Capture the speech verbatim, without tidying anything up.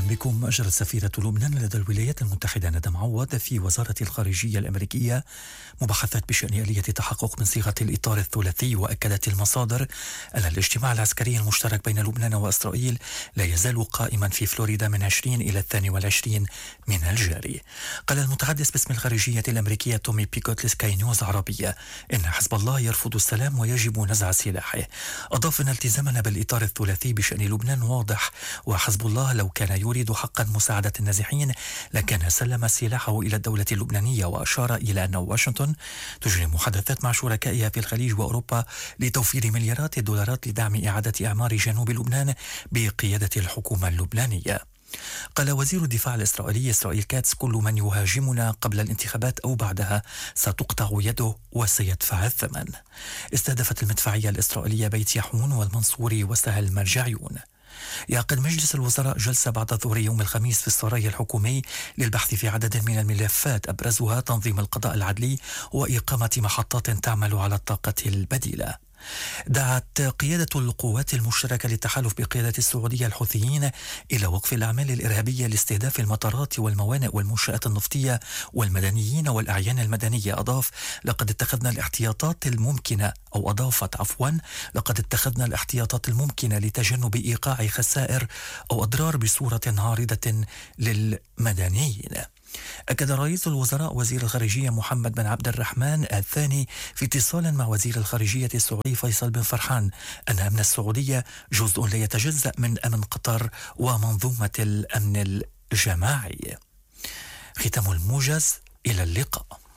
بكم. أجرت سفيرة لبنان لدى الولايات المتحدة ندى معوض في وزارة الخارجية الأمريكية مباحثات بشأن آلية تحقق من صيغة الإطار الثلاثي، وأكدت المصادر أن الاجتماع العسكري المشترك بين لبنان وإسرائيل لا يزال قائما في فلوريدا من عشرين إلى الثاني والعشرين من الجاري. قال المتحدث باسم الخارجية الأمريكية تومي بيكوت لسكاي نيوز عربية إن حزب الله يرفض السلام ويجب نزع سلاحه. أضاف أن التزامنا بالإطار الثلاثي بشأن لبنان واضح، وحزب الله لو كان يريد حقا مساعدة النازحين لكان سلم سلاحه إلى الدولة اللبنانية. وأشار إلى أن واشنطن تجري محادثات مع شركائها في الخليج وأوروبا لتوفير مليارات الدولارات لدعم إعادة إعمار جنوب لبنان بقيادة الحكومة اللبنانية. قال وزير الدفاع الإسرائيلي إسرائيل كاتس: كل من يهاجمنا قبل الانتخابات أو بعدها ستقطع يده وسيدفع الثمن. استهدفت المدفعية الإسرائيلية بيت يحون والمنصوري وسهل مرجعيون. يعقد مجلس الوزراء جلسة بعد ظهر يوم الخميس في السراي الحكومي للبحث في عدد من الملفات أبرزها تنظيم القضاء العدلي وإقامة محطات تعمل على الطاقة البديلة. دعت قيادة القوات المشتركة للتحالف بقيادة السعودية الحوثيين إلى وقف الأعمال الإرهابية لاستهداف المطارات والموانئ والمنشآت النفطية والمدنيين والأعيان المدنية. أضاف: لقد اتخذنا الاحتياطات الممكنة أو أضافت عفوا لقد اتخذنا الاحتياطات الممكنة لتجنب إيقاع خسائر أو أضرار بصورة عارضة للمدنيين. أكد رئيس الوزراء وزير الخارجية محمد بن عبد الرحمن الثاني في اتصال مع وزير الخارجية السعودي فيصل بن فرحان أن أمن السعودية جزء لا يتجزأ من أمن قطر ومنظومة الأمن الجماعي. ختام الموجز، إلى اللقاء.